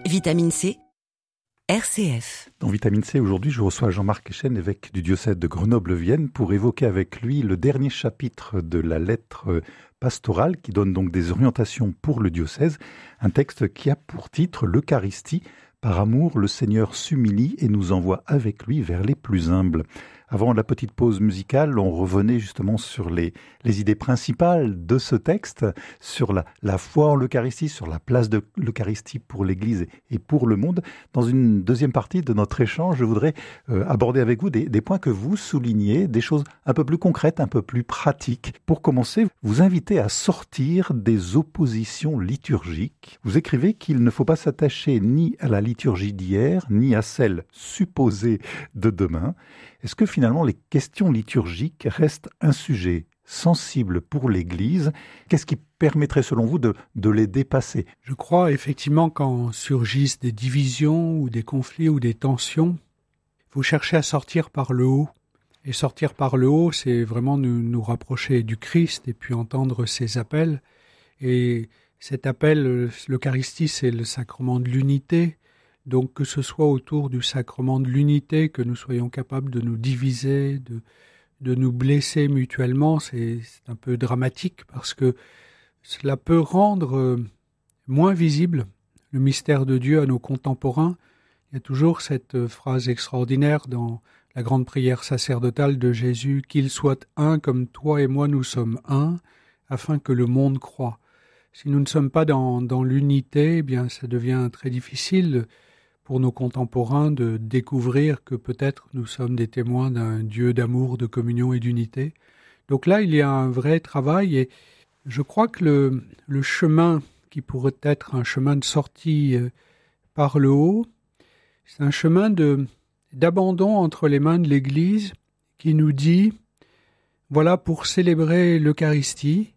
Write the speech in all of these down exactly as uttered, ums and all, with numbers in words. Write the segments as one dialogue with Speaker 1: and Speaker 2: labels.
Speaker 1: Vitamine C, R C F.
Speaker 2: Dans Vitamine C, aujourd'hui, je reçois Jean-Marc Echen, évêque du diocèse de Grenoble-Vienne, pour évoquer avec lui le dernier chapitre de la lettre pastorale qui donne donc des orientations pour le diocèse, un texte qui a pour titre « L'Eucharistie. Par amour, le Seigneur s'humilie et nous envoie avec lui vers les plus humbles ». Avant la petite pause musicale, on revenait justement sur les, les idées principales de ce texte, sur la, la foi en l'Eucharistie, sur la place de l'Eucharistie pour l'Église et pour le monde. Dans une deuxième partie de notre échange, je voudrais euh, aborder avec vous des, des points que vous soulignez, des choses un peu plus concrètes, un peu plus pratiques. Pour commencer, vous invitez à sortir des oppositions liturgiques. Vous écrivez qu'il ne faut pas s'attacher ni à la liturgie d'hier, ni à celle supposée de demain. Est-ce que finalement les questions liturgiques restent un sujet sensible pour l'Église? Qu'est-ce qui permettrait selon vous de, de les dépasser?
Speaker 3: Je crois effectivement quand surgissent des divisions ou des conflits ou des tensions, il faut chercher à sortir par le haut. Et sortir par le haut, c'est vraiment nous, nous rapprocher du Christ et puis entendre ses appels. Et cet appel, l'Eucharistie, c'est le sacrement de l'unité. Donc que ce soit autour du sacrement de l'unité, que nous soyons capables de nous diviser, de, de nous blesser mutuellement, c'est, c'est un peu dramatique parce que cela peut rendre moins visible le mystère de Dieu à nos contemporains. Il y a toujours cette phrase extraordinaire dans la grande prière sacerdotale de Jésus, « Qu'il soit un comme toi et moi nous sommes un, afin que le monde croie ». Si nous ne sommes pas dans, dans l'unité, eh bien ça devient très difficile pour nos contemporains de découvrir que peut-être nous sommes des témoins d'un Dieu d'amour, de communion et d'unité. Donc là, il y a un vrai travail et je crois que le, le chemin qui pourrait être un chemin de sortie par le haut, c'est un chemin de, d'abandon entre les mains de l'Église qui nous dit, voilà, pour célébrer l'Eucharistie,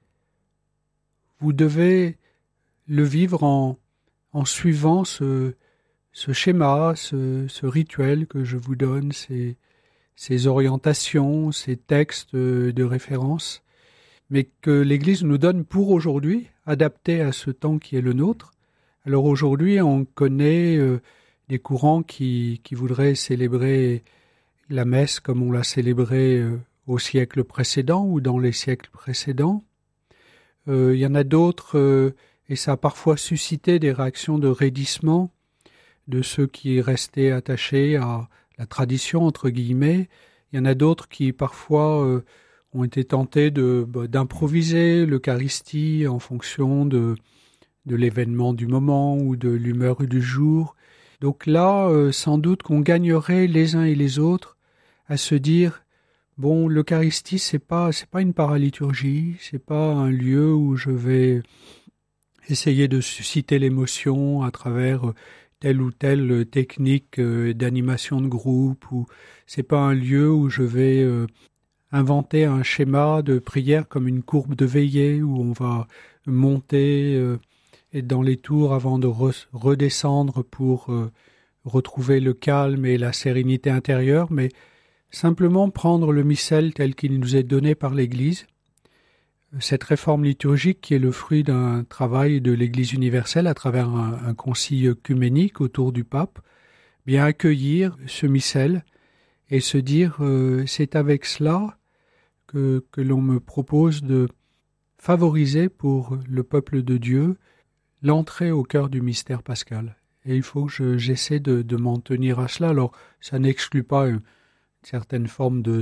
Speaker 3: vous devez le vivre en, en suivant ce Ce schéma, ce, ce rituel que je vous donne, ces, ces orientations, ces textes de référence, mais que l'Église nous donne pour aujourd'hui, adaptés à ce temps qui est le nôtre. Alors aujourd'hui, on connaît euh, des courants qui, qui voudraient célébrer la messe comme on l'a célébrée euh, au siècle précédent ou dans les siècles précédents. Euh, il y en a d'autres, euh, et ça a parfois suscité des réactions de raidissement de ceux qui restaient attachés à la tradition, entre guillemets. Il y en a d'autres qui, parfois, euh, ont été tentés de, bah, d'improviser l'Eucharistie en fonction de, de l'événement du moment ou de l'humeur du jour. Donc là, euh, sans doute qu'on gagnerait les uns et les autres à se dire, bon, l'Eucharistie, c'est pas, c'est pas une paraliturgie, c'est pas un lieu où je vais essayer de susciter l'émotion à travers telle ou telle technique euh, d'animation de groupe, ou c'est pas un lieu où je vais euh, inventer un schéma de prière comme une courbe de veillée où on va monter euh, et dans les tours avant de re- redescendre pour euh, retrouver le calme et la sérénité intérieure, mais simplement prendre le missel tel qu'il nous est donné par l'Église. Cette réforme liturgique qui est le fruit d'un travail de l'Église universelle à travers un, un concile œcuménique autour du pape, bien accueillir ce missel et se dire euh, c'est avec cela que, que l'on me propose de favoriser pour le peuple de Dieu l'entrée au cœur du mystère pascal. Et il faut que je, j'essaie de, de m'en tenir à cela. Alors ça n'exclut pas une certaine forme de